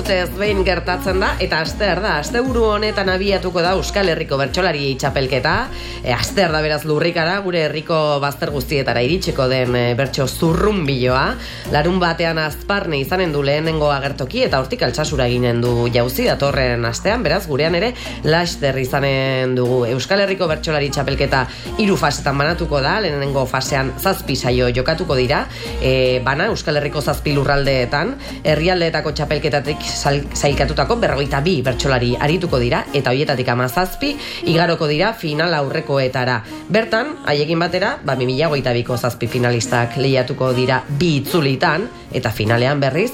urtez behin gertatzen da, eta astear da, asteburu honetan abiatuko da Euskal Herriko bertsolari txapelketa, astear da beraz lurrikara, gure herriko bazter guztietara iritsiko den bertso zurrunbiloa, larun batean Azparne izanen du lehenengo agertoki, eta hortik Altsasura eginen du jauzi datorren astean, beraz gurean ere laster izanen dugu. Euskal Herriko bertsolari txapelketa 3 fasetan banatuko da, lehenengo fasean 7 saio jokatuko dira, bana Euskal Herriko 7 lurraldeetan, herrialdeetako txapelketatik sailkatutako 42 bertsolari arituko dira, eta hoietatik 17 igaroko dira final aurrekoetara. Bertan, haiekin batera, 2022ko 7 finalistak lehiatuko dira 2 itzulitan, eta finalean berriz,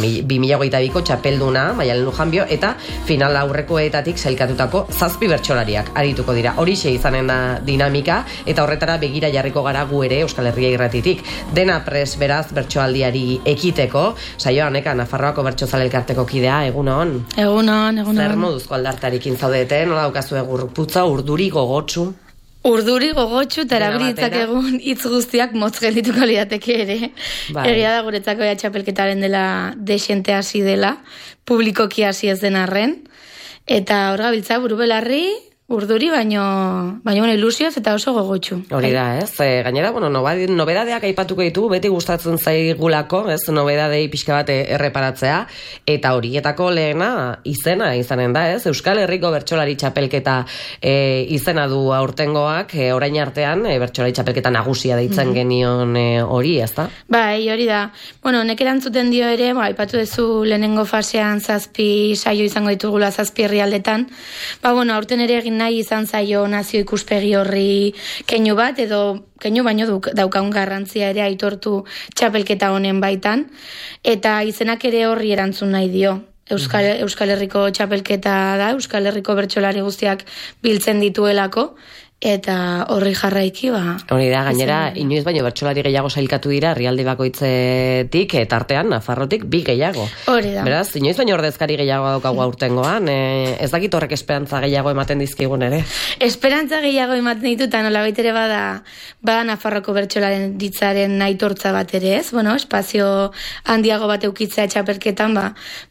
2022ko txapelduna, Maialen Lujanbio, eta final aurrekoetatik sailkatutako 7 bertsolariak arituko dira. Horixe izanen da dinamika, eta horretara begira jarriko gara gu ere Euskal Herria Irratitik. Dena pres beraz bertsoaldiari ekiteko, saioan eka Nafarroako bertsozale elkarteko kidea, egunon. Egunon. Zer moduzko aldartarekin zaudete, nola daukazu egurputza, urduri gogotsu? Urduri gogotsu, eta erabilitzak egun hitz guztiak motz geldituko lirateke ere. Egia da guretzako txapelketaren dela desente hasi dela, publikoki hasi ez den arren, eta hor gabiltza buru belarri, urduri, baino ilusioz eta oso gogotsu. Hori da, ez? Gainera, nobedadeak aipatuko ditugu, beti gustatzen zaigulako, ez? Nobedadei pixka bat erreparatzea, eta horietako lehena izena izanen da, ez? Euskal Herriko bertsolari txapelketa izena du aurtengoak, orain artean, bertsolari txapelketa nagusia deitzen genion hori, ez da? Bai, hori da. Nek erantzuten dio ere, aipatu duzu lehenengo fasean 7 saio izango ditugula 7 herrialdetan, aurten ere egin nahi izan zaio nazio ikuspegi horri keinu bat, edo keinu baino daukaun garrantzia ere aitortu txapelketa honen baitan, eta izenak ere horri erantzun nahi dio. Euskal Herriko txapelketa da, Euskal Herriko bertsolari guztiak biltzen dituelako, eta horri jarraiki hori da, gainera inoiz baino bertsolari gehiago sailkatu dira herrialde bakoitzetik, eta artean Nafarrotik 2 gehiago. Hori da. Beraz, inoiz baino ordezkari gehiago daukagu aurtengoan, ez dakit horrek esperantza gehiago ematen dizkigun ere. Esperantza gehiago ematen ditu, eta nola baitere bada Nafarroko bertsolaren ditzaren aitortza bat ere, ez? Espazio handiago bat eukitzea txapelketan,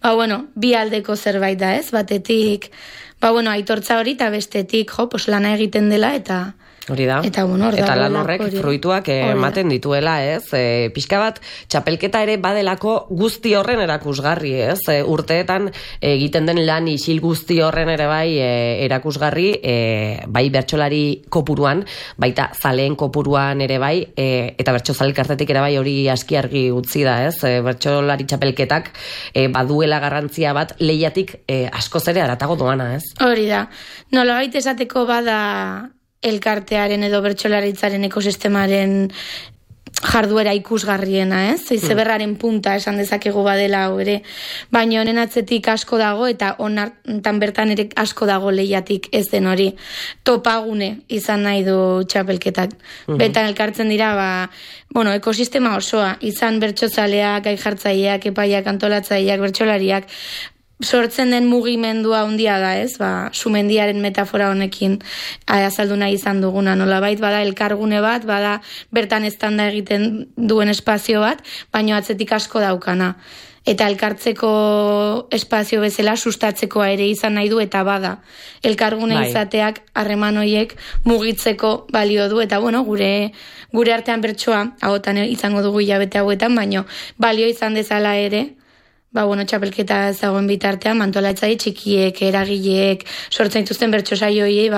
bi aldeko zerbait da, ez? Batetik aitortza hori, eta bestetik, lana egiten dela, eta hori da, eta lan horrek fruituak ematen dituela, ez? Pixka bat, txapelketa ere badelako guzti horren erakusgarri, ez? Urteetan egiten den lan isil guzti horren ere bai erakusgarri, bai bertsolari kopuruan, baita zaleen kopuruan ere bai, eta bertsozale elkartetik ere bai hori aski argi utzi da, ez? Bertsolari txapelketak baduela garrantzia bat lehiatik askoz ere haratago doana, ez? Hori da, nolabait esateko bada elkartearen edo bertsolaritzaren ekosistemaren jarduera ikusgarriena, ez? Izeberraren punta esan dezakegu badela ere, baina honen atzetik asko dago, eta honetan bertan ere asko dago lehiatik ez den hori. Topagune izan nahi du txapelketak. Betan elkartzen dira, ekosistema osoa, izan bertsozaleak, gai jartzaileak, epaiak, antolatzaileak, bertsolariak, sortzen den mugimendua handia da, ez? Sumendiaren metafora honekin azaldu nahi izan duguna, nolabait bada elkargune bat, bada bertan eztanda egiten duen espazio bat, baino atzetik asko daukana. Eta elkartzeko espazio bezala sustatzekoa ere izan nahi du, eta bada elkargune izateak harreman horiek mugitzeko balio du, eta gure artean bertsoa hauetan izango dugu hilabete hauetan, baino balio izan dezala ere, txapelketa zagoen bitartean, mantolatzaile txikiek, eragileek, sortzen dituzten bertso saioiei,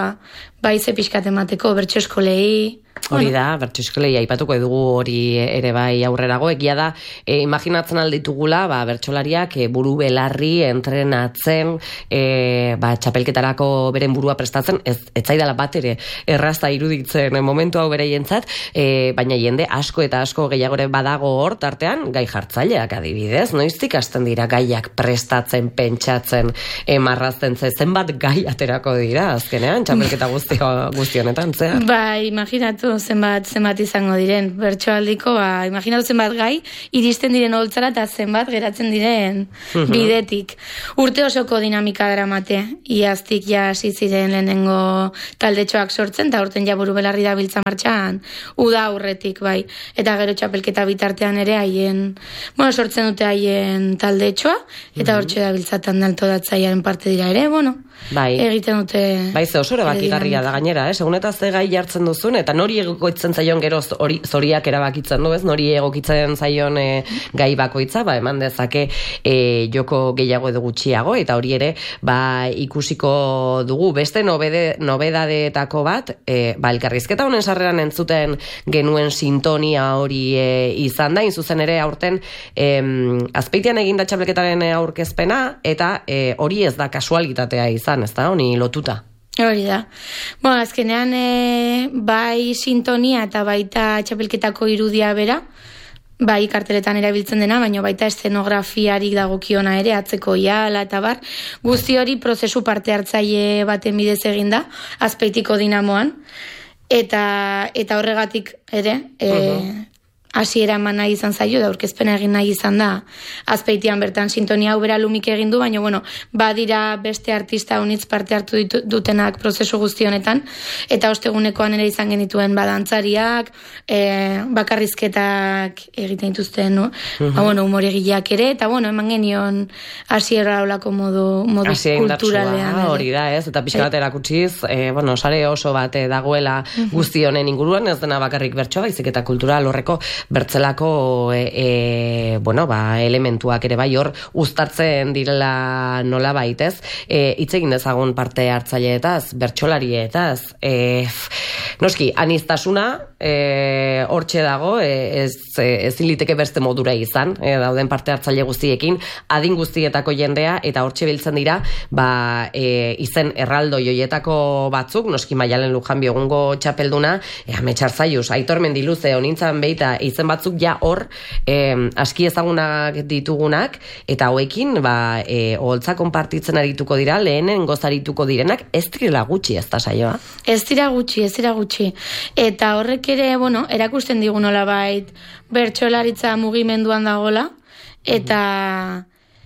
ze pixkat emateko, bertso eskolei. Hori da, bertso eskolei aipatuko edugu hori ere bai aurrerago, egia da, imaginatzen alditugula, bertsolariak buru belarri entrenatzen, txapelketarako beren burua prestatzen, ez zaidala bat ere errazta iruditzen momentu hau bereientzat, baina jende asko eta asko gehiagore badago hor tartean, gai jartzaileak adibidez, noiztik hasten dira gaiak prestatzen, pentsatzen, marrazten zenbat gai aterako dira, azkenean, txapelketa guzti guzti honetan, zehar? Ba, imaginatu zenbat izango diren, bertsoaldiko, imaginatu zenbat gai, iristen diren holtzara eta zenbat geratzen diren bidetik. Urte osoko dinamika dramate, iaztik ja hasi ziren lehenengo taldetxoak sortzen, eta urten ja buru belarri da biltza martxan, uda aurretik, bai. Eta gero txapelketa bitartean ere sortzen dute haien taldetxoa, eta hortxe da biltzatan dalto datzaiaren parte dira ere, egiten dute... Bai, ze oso erabakigarria da gainera, segun eta ze gai jartzen duzun, eta nori egokitzen zaion gero zoriak erabakitzen du, ez? Nori egokitzen zaion gai bakoitza, eman dezake joko gehiago edo gutxiago, eta hori ere, ikusiko dugu beste nobedadeetako bat, elkarrizketa honen sarreran entzuten genuen sintonia hori izan da, inzuzen ere aurten Azpeitian eginda txapelketaren aurkezpena, eta hori ez da kasualitatea izan, ez da, honi lotuta. Hori da. Azkenean bai sintonia eta baita txapelketako irudia bera, bai karteletan erabiltzen dena, baina baita eszenografiarik dagokiona ere, atzeko iala eta bar, guzti hori prozesu parte hartzaile baten bidez eginda, Azpeitiko Dinamoan, eta horregatik ere, hasiera eman nahi izan zaio, da aurkezpena egin nahi izan da, Azpeitian bertan sintonia hau bera Lumik egin du, baina badira beste artista unitz parte hartu dutenak prozesu guzti honetan, eta ostegunekoan ere izan genituen badantzariak, bakarrizketak egiten dituzten, humoregileak ere, eta eman genion hasiera olako modu kulturalean. Hori da, ez, eta pixka bat erakutsiz, sare oso bat dagoela guzti honen inguruan, ez dena bakarrik bertsoa, baizik eta kultural horreko bertzelako elementuak ere bai hor uztartzen direla nola baitez, hitz egin dezagun parte hartzaileetaz, bertsolarietaz, noski, aniztasuna hortxe dago, ezin liteke beste modura izan, dauden parte hartzaile guztiekin, adin guztietako jendea, eta hortxe biltzen dira, izen erraldo joietako batzuk, noski Maialen Lujanbio egungo txapelduna, Amets Arzallus, Aitor Mendiluze, honintzan beita izen batzuk ja hor aski ezagunak ditugunak, eta hoekin oholtza konpartitzen arituko dira, lehenen gozarituko direnak, ez direla gutxi ez da saioa? Ez dira gutxi. Eta horrek ere, erakusten digu nolabait bertsolaritza mugimenduan dagola, eta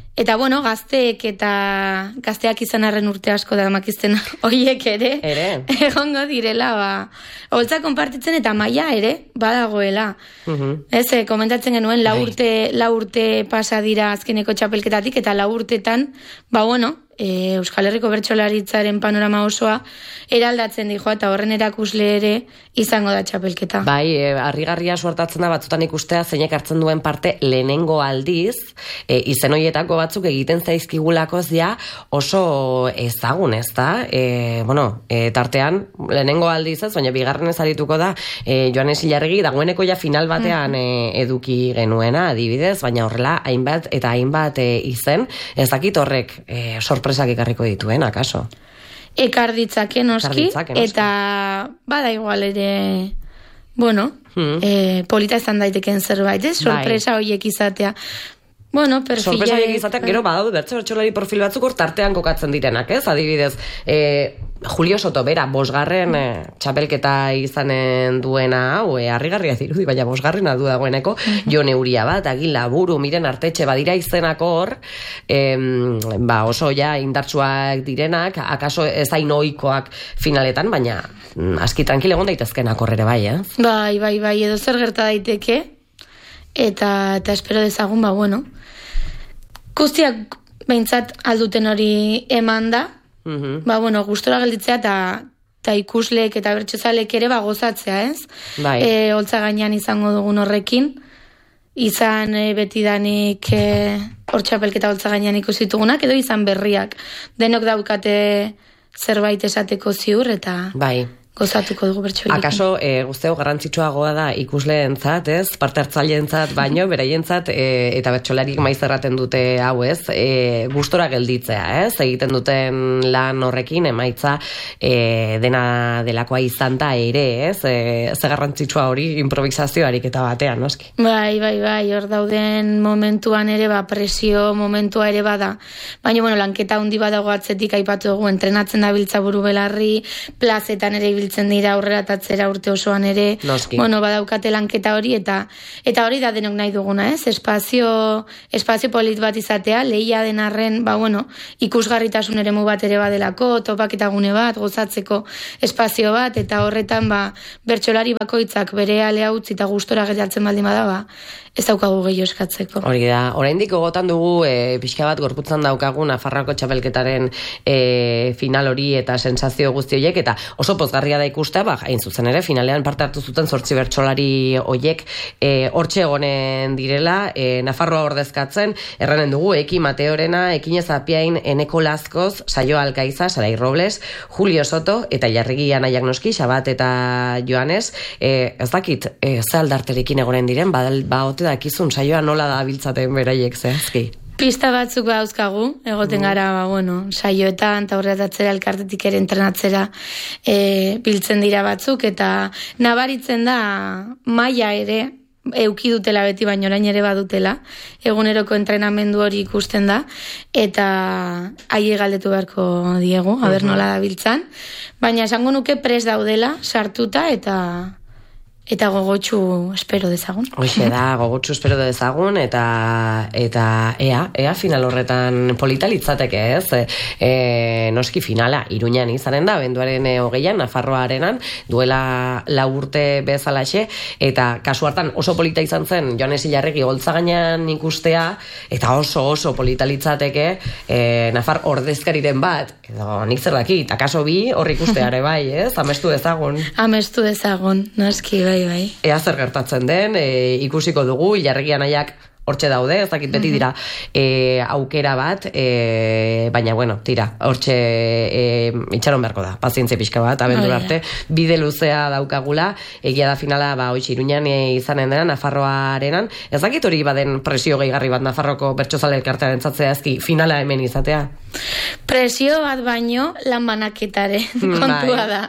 gazteak izan arren urte asko da makizten horiek ere, egongo direla, holtza konpartitzen eta maila ere, badagoela. Ez, komentatzen genuen, lau urte pasa dira azkeneko txapelketatik, eta 4 urtetan, Euskal Herriko bertsolaritzaren panorama osoa eraldatzen dijoa, eta horren erakusle ere izango da txapelketa. Bai, harrigarria suertatzen da batzutan ikustea zeinek hartzen duen parte lehenengo aldiz, izen horietako batzuk egiten zaizkigulako zia oso ezagun, ez da? Tartean, lehenengo aldiz ez, baina bigarren ez arituko da, Joanes Ilarregi dagoeneko ja final batean eduki genuena, adibidez, baina horrela hainbat eta hainbat izen, ez dakit horrek sorpresak ekarriko dituen, akaso? Ekar ditzake noski, eta bada igual ere, polita izan daiteken zerbait, sorpresa horiek izatea. Sorpresa horiek izatea, gero badaude bertsolari profil batzuk hor tartean kokatzen direnak, ez? Adibidez, Julio Soto, bera, 5. txapelketa izanen duena hau, harrigarria dirudi, baina 5. du dagoeneko, Jon Euria bat, Agila Buru, Miren Artetxe, badira izenako hor, oso ja indartsuak direnak, akaso ez hain ohikoak finaletan, baina aski tranquil egon daitezkenak horrere bai, eh? Bai, edo zer gerta daiteke, eta espero dezagun, guztiak behintzat alduten hori eman da, gustora gelditzea eta ikusleek eta bertsozalek ere gozatzea, ez? Holtza gainean izango dugun horrekin, izan betidanik hor txapelketa holtza gainean ikusitugunak, edo izan berriak. Denok daukate zerbait esateko ziur, eta gozatuko dugu bertsoarekin. Akaso, guzteo garrantzitsuagoa da ikusleentzat, ez? Parte hartzaileentzat baino, beraientzat eta bertsolarik maiz erraten dute hau, ez? Gustora gelditzea, ez? Egiten duten lan horrekin emaitza dena delakoa izan da ere, ez? Ze garrantzitsua hori improvisazioarik eta batean, noski? Bai, hor dauden momentuan ere, presio momentua ere bada. Baina, lanketa handi badago atzetik aipatu dugu, entrenatzen dabiltza buru belarri, plazetan ere ibiltzen dira aurrera tatzera urte osoan ere. Noski. Badaukate lanketa hori, eta hori da denok nahi duguna, ez? Espazio polit bat izatea, lehia den arren, ikusgarritasun eremu bat ere badelako, topaketa gune bat, gozatzeko espazio bat, eta horretan, bertsolari bakoitzak bere alea utzi eta gustora geratzen baldin bada, ez daukagu gehiago eskatzeko. Hori da, oraindik gogotan dugu pixka bat gorputzan daukagu Nafarroako txapelketaren final hori eta sensazio guzti horiek, eta oso pozgarria da ikustea, hain zuzen ere, finalean parte hartu zuten 8 bertsolari horiek hortxe egonen direla, Nafarroa ordezkatzen, erranen dugu, Eki Mateorena, Ekinez Apiain, Eneko Lazkoz, Saio Alkaiza, Sarai Robles, Julio Soto, eta Jarregi Anaiak noski, Xabat eta Joanes, ez dakit, ze aldarterekin egonen diren, ote dakizun, saioa nola da biltzaten beraiek zehazki? Pista batzuk dauzkagu, egoten gara, saioetan, eta horretatzera elkartetik ere entrenatzera biltzen dira batzuk, eta nabaritzen da maila ere, euki dutela beti, baino orain ere badutela, eguneroko entrenamendu hori ikusten da, eta haie galdetu beharko diegu, aber nola da biltzan, baina esango nuke prest daudela, sartuta, eta gogotsu espero dezagun. Hoxe da, gogotsu espero dezagun, eta ea final horretan polita litzateke, ez? Noski finala, Iruñan izanen da, benduaren 20an, Nafarroa Arenan, duela 4 urte bezalaxe, eta kasu hartan oso polita izan zen, Joanes Ilarregi goltza gainean ikustea, eta oso polita litzateke, Nafar ordezkariren bat, edo nik zer daki, eta kaso bi hor ikusteare bai, ez? Amestu dezagun. Amestu dezagun, noski, bai. Ea zer gertatzen den, ikusiko dugu, Ilarregi Anaiak hortxe daude, ez dakit beti dira aukera bat, baina tira, hortxe itxaron beharko da, pazientzia pixka bat, abendur arte, bide luzea daukagula, egia da finala, hoxe Iruñan izanen dena, Nafarroa Arenan, ez dakit hori baden presio gehigarri bat Nafarroko bertsozale elkartearen zatzea, ezki finala hemen izatea? Presio bat baino, lan banaketare kontua da.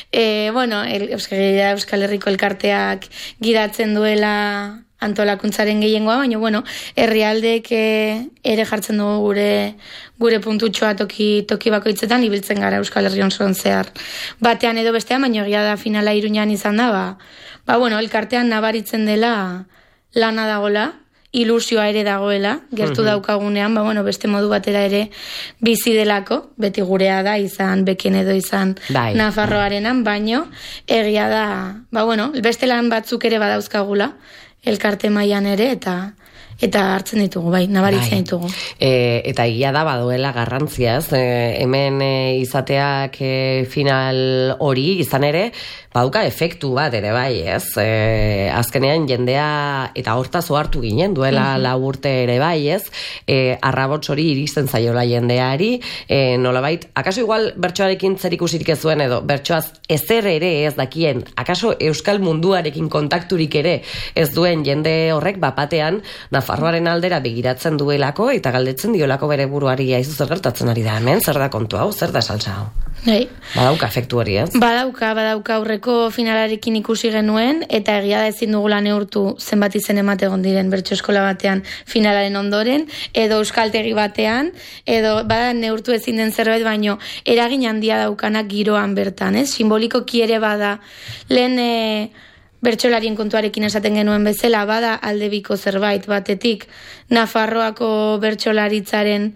Euskal Herriko elkarteak gidatzen duela antolakuntzaren gehiengoa, baina herrialdek ere jartzen dugu gure puntutxoa toki bakoitzetan ibiltzen gara Euskal Herri osoan zehar. Batean edo bestean, baina egia da finala Iruñan izan da, elkartean nabaritzen dela lana dagola, ilusioa ere dagoela, gertu daukagunean, beste modu batera ere bizi delako, beti gurea da, izan Beken edo izan Nafarroarenan, baino egia da, beste lan batzuk ere badauzkagula, elkarte mailan ere, eta hartzen ditugu, nabaritzen ditugu. Eta egia da baduela garrantziaz, hemen izateak final hori izan ere, baduka efektu bat ere bai, ez? Azkenean jendea, eta hortaz ohartu ginen, duela 4 urte ere bai, ez? Arrabots hori iristen zaiola jendeari, nolabait, akaso igual bertsoarekin zerikusirik ez zuen, edo bertsoaz ezer ere ez dakien, akaso euskal munduarekin kontakturik ere ez duen jende horrek bapatean Nafarroaren aldera begiratzen duelako, eta galdetzen diolako bere buruari, aizu zer gertatzen ari da hemen, zer da kontu hau, zer da salsa hau? Badauka efektu hori, ez? Badauka aurreko finalarekin ikusi genuen, eta egia da ezin dugula neurtu zenbat izen emate egon diren bertso eskola batean finalaren ondoren, edo euskaltegi batean, edo bada neurtu ezin den zerbait, baino eragin handia daukanak giroan bertan, ez? Simbolikoki ere bada, lehen bertsolarien kontuarekin esaten genuen bezala, bada aldebiko zerbait batetik, Nafarroako bertsolaritzaren,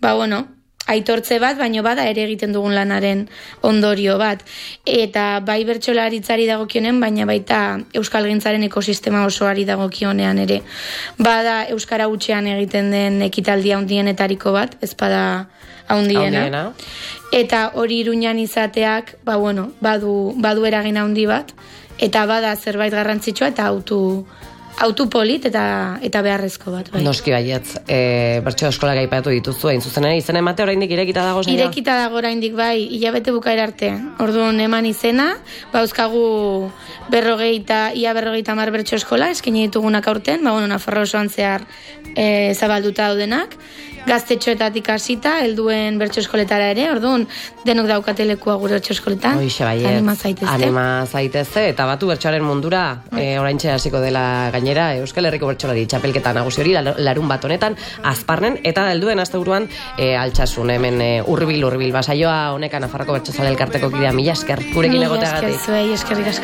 aitortze bat, baino bada ere egiten dugun lanaren ondorio bat. Eta bai bertsolaritzari dagokionen, baina baita euskalgintzaren ekosistema osoari dagokionean ere. Bada euskara hutsean egiten den ekitaldia handienetariko bat, ez bada handiena. Eta hori Iruñan izateak, badu eragin handi bat, eta bada zerbait garrantzitsua eta autu polit eta beharrezko bat. Bai. Noski baietz, bertso eskolak aipatu dituzu, hain zuzen ere, izen emate oraindik irekita dago saioa? Irekita dago oraindik bai, hilabete bukaera arte. Orduan eman izena, bauzkagu ia 50 bertso eskola, eskaini ditugunak aurten, Nafarro osoan zehar zabalduta daudenak, gaztetxoetatik hasita, helduen bertso eskoletara ere, orduan denok daukatelekua gure bertso eskoletan. Hoixe baiet, anima zaitezte, eta batu bertsoaren mundura, oraintxe hasiko dela gainera, Euskal Herriko Bertsolari txapelketa nagusi hori, larun bat honetan, Azparnen, eta helduen asteburuan Altsasun, hemen hurbil basaioa honekan Nafarroko Bertsozale Elkarteko kidea, mila esker, gurekin egoteagatik. Mila esker zuei, eskerrik asko.